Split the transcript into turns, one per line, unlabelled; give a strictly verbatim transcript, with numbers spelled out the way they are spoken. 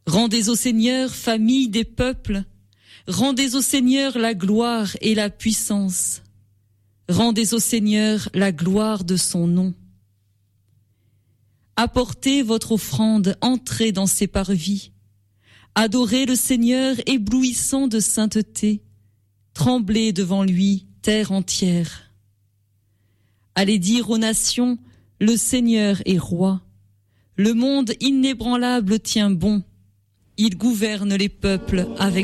Rendez au Seigneur, famille des peuples, rendez au Seigneur la gloire et la puissance. Rendez au Seigneur la gloire de son nom. Apportez votre offrande, entrez dans ses parvis. Adorez le Seigneur éblouissant de sainteté. Tremblez devant lui, terre entière. Allez dire aux nations, le Seigneur est roi. Le monde inébranlable tient bon. Il gouverne les peuples avec